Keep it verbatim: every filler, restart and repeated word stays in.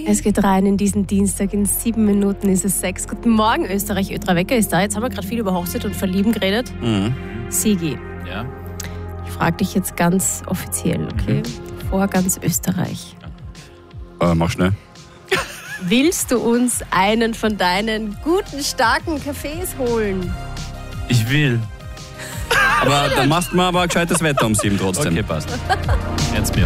Es geht rein in diesen Dienstag. In sieben Minuten ist es sechs. Guten Morgen, Österreich. Ötra Wecker ist da. Jetzt haben wir gerade viel über Hochzeit und Verlieben geredet. Mhm. Sigi, Ja. ich frage dich jetzt ganz offiziell, okay? Mhm. Vor ganz Österreich. Äh, mach schnell. Willst du uns einen von deinen guten, starken Cafés holen? Ich will. Aber dann machst du mal aber ein gescheites Wetter um sieben trotzdem. Okay, passt. Jetzt mir.